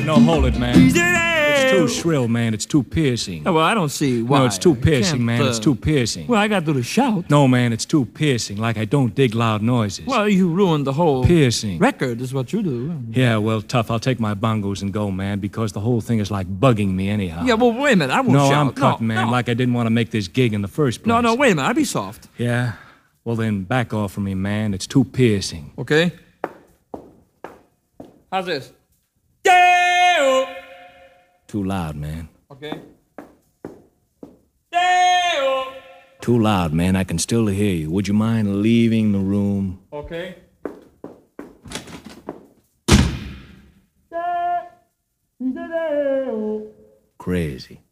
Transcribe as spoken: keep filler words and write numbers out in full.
No, hold it, man. It's too shrill, man. It's too piercing. Oh, well, I don't see why. No, it's too I piercing, can't, man. uh, It's too piercing. Well, I got to do the shout. No, man, it's too piercing. Like I don't dig loud noises. Well, you ruined the whole Piercing. record is what you do. Yeah, well, tough. I'll take my bongos and go, man, because the whole thing is like bugging me anyhow. Yeah, well, wait a minute. I won't No, shout. I'm cut, no, man. No. Like I didn't want to make this gig in the first place. no, no, wait a minute. I'll be soft. Yeah? Well, then back off from me, man. It's too piercing. Okay? How's this? Yeah! Too loud, man. Okay. Yeah! Too loud, man. I can still hear you. Would you mind leaving the room? Okay. Crazy.